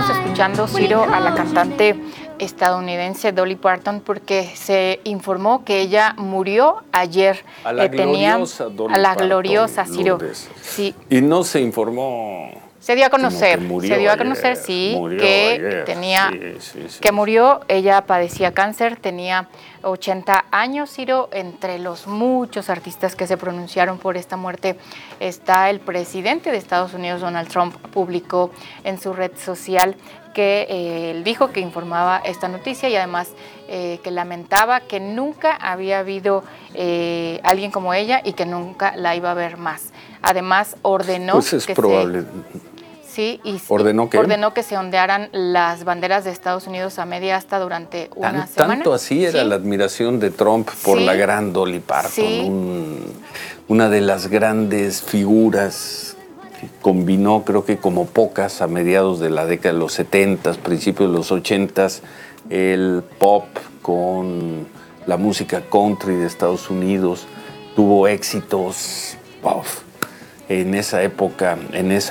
Estamos escuchando, Ciro, a la cantante estadounidense Dolly Parton porque se informó que ella murió ayer. A la gloriosa Dolly a la Parton, gloriosa, Ciro. Lourdes. Sí. Y no se informó. Se dio a conocer, Sí, que murió. Ella padecía cáncer, tenía 80 años, Ciro. Entre los muchos artistas que se pronunciaron por esta muerte está el presidente de Estados Unidos, Donald Trump. Publicó en su red social que él dijo que informaba esta noticia y además que lamentaba que nunca había habido alguien como ella y que nunca la iba a ver más. Además ordenó pues es que probable. Ordenó que se ondearan las banderas de Estados Unidos a media asta durante una semana. Tanto así era la admiración de Trump por la gran Dolly Parton, una de las grandes figuras que combinó, creo que como pocas, a mediados de la década de los 70s, principios de los 80s, el pop con la música country de Estados Unidos. Tuvo éxitos, en esa época,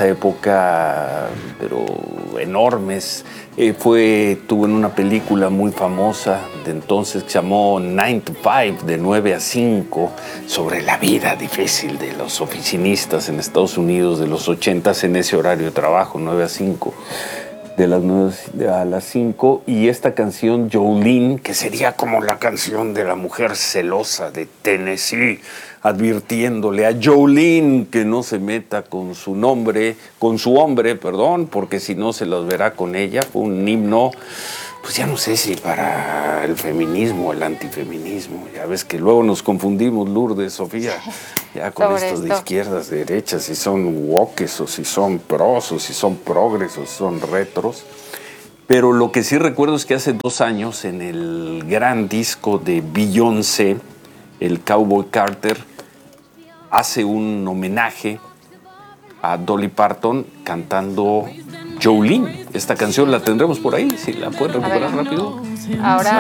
pero enormes. Tuvo en una película muy famosa de entonces que se llamó 9 to 5, de 9 a 5, sobre la vida difícil de los oficinistas en Estados Unidos de los 80s en ese horario de trabajo, 9 a 5. De las 9 a las 5, y esta canción Jolene, que sería como la canción de la mujer celosa de Tennessee, advirtiéndole a Jolene que no se meta con su hombre, porque si no se los verá con ella. Fue un himno, pues ya no sé si para el feminismo o el antifeminismo. Ya ves que luego nos confundimos, Lourdes, Sofía, ya con estos de izquierdas, de derechas, si son woques o si son pros o si son progres o si son retros. Pero lo que sí recuerdo es que hace 2 años, en el gran disco de Beyoncé, el Cowboy Carter hace un homenaje a Dolly Parton cantando Jolene. Esta canción la tendremos por ahí, si la pueden recuperar rápido. Ahora